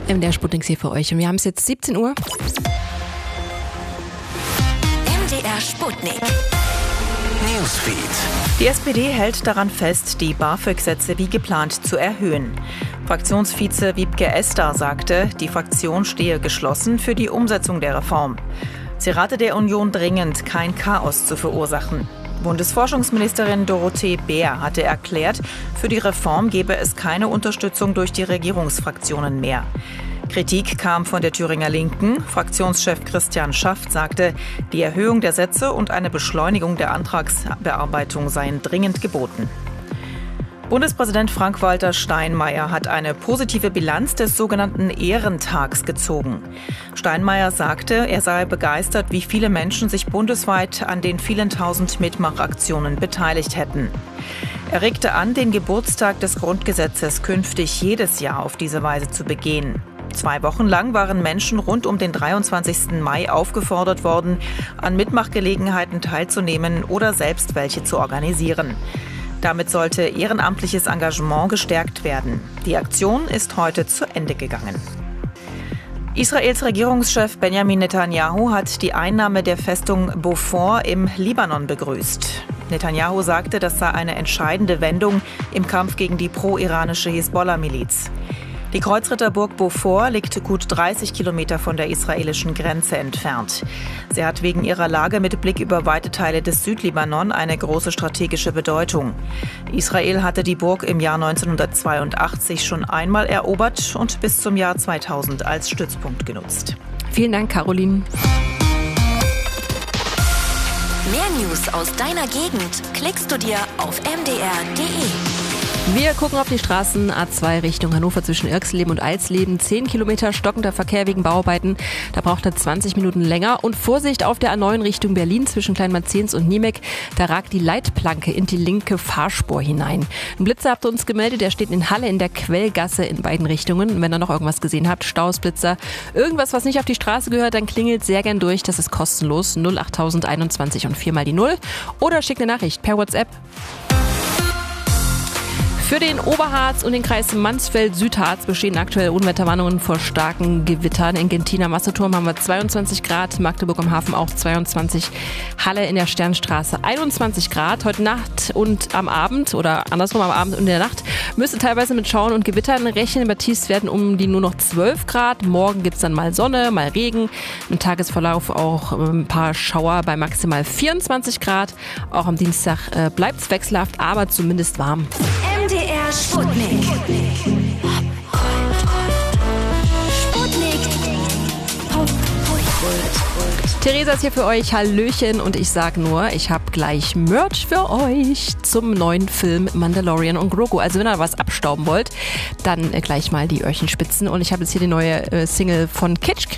MDR Sputnik hier für euch und wir haben es jetzt 17 Uhr. MDR Sputnik. Newsfeed. Die SPD hält daran fest, die BAföG-Sätze wie geplant zu erhöhen. Fraktionsvize Wiebke Esder sagte, die Fraktion stehe geschlossen für die Umsetzung der Reform. Sie rate der Union dringend, kein Chaos zu verursachen. Bundesforschungsministerin Dorothee Bär hatte erklärt, für die Reform gebe es keine Unterstützung durch die Regierungsfraktionen mehr. Kritik kam von der Thüringer Linken. Fraktionschef Christian Schaft sagte, die Erhöhung der Sätze und eine Beschleunigung der Antragsbearbeitung seien dringend geboten. Bundespräsident Frank-Walter Steinmeier hat eine positive Bilanz des sogenannten Ehrentags gezogen. Steinmeier sagte, er sei begeistert, wie viele Menschen sich bundesweit an den vielen tausend Mitmachaktionen beteiligt hätten. Er regte an, den Geburtstag des Grundgesetzes künftig jedes Jahr auf diese Weise zu begehen. 2 Wochen lang waren Menschen rund um den 23. Mai aufgefordert worden, an Mitmachgelegenheiten teilzunehmen oder selbst welche zu organisieren. Damit sollte ehrenamtliches Engagement gestärkt werden. Die Aktion ist heute zu Ende gegangen. Israels Regierungschef Benjamin Netanyahu hat die Einnahme der Festung Beaufort im Libanon begrüßt. Netanyahu sagte, das sei eine entscheidende Wendung im Kampf gegen die pro-iranische Hisbollah-Miliz. Die Kreuzritterburg Beaufort liegt gut 30 Kilometer von der israelischen Grenze entfernt. Sie hat wegen ihrer Lage mit Blick über weite Teile des Südlibanon eine große strategische Bedeutung. Israel hatte die Burg im Jahr 1982 schon einmal erobert und bis zum Jahr 2000 als Stützpunkt genutzt. Vielen Dank, Caroline. Mehr News aus deiner Gegend klickst du dir auf mdr.de. Wir gucken auf die Straßen A2 Richtung Hannover zwischen Irxleben und Alsleben. 10 Kilometer stockender Verkehr wegen Bauarbeiten. Da braucht er 20 Minuten länger. Und Vorsicht auf der A9 Richtung Berlin zwischen Kleinmarzens und Niemek. Da ragt die Leitplanke in die linke Fahrspur hinein. Ein Blitzer habt ihr uns gemeldet. Der steht in Halle in der Quellgasse in beiden Richtungen. Und wenn ihr noch irgendwas gesehen habt, Staus, Blitzer, irgendwas, was nicht auf die Straße gehört, dann klingelt sehr gern durch. Das ist kostenlos. 08021 und 4 mal die 0. Oder schickt eine Nachricht per WhatsApp. Für den Oberharz und den Kreis Mansfeld-Südharz bestehen aktuell Unwetterwarnungen vor starken Gewittern. In Gentin am Wasserturm haben wir 22 Grad, Magdeburg am Hafen auch 22, Halle in der Sternstraße 21 Grad. Heute Nacht und am Abend oder andersrum am Abend und in der Nacht müsste teilweise mit Schauern und Gewittern rechnen. Bei Tiefs werden um die nur noch 12 Grad. Morgen gibt es dann mal Sonne, mal Regen. Im Tagesverlauf auch ein paar Schauer bei maximal 24 Grad. Auch am Dienstag bleibt es wechselhaft, aber zumindest warm. MDR Sputnik. Sputnik. Theresa ist hier für euch, Hallöchen, und ich sag nur, ich habe gleich Merch für euch zum neuen Film Mandalorian und Grogu. Also wenn ihr was abstauben wollt, dann gleich mal die Öhrchen spitzen. Und ich habe jetzt hier die neue Single von Kitsch